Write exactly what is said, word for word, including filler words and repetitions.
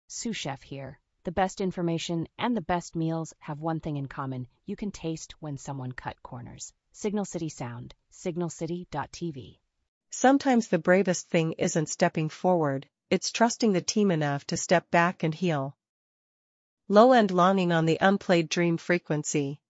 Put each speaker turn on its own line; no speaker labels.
Sous Chef here. The best information and the best meals have one thing in common. You can taste when someone cut corners. Signal City Sound, signal city dot t v.
Sometimes the bravest thing isn't stepping forward, it's trusting the team enough to step back and heal. Low-end longing on the unplayed dream frequency.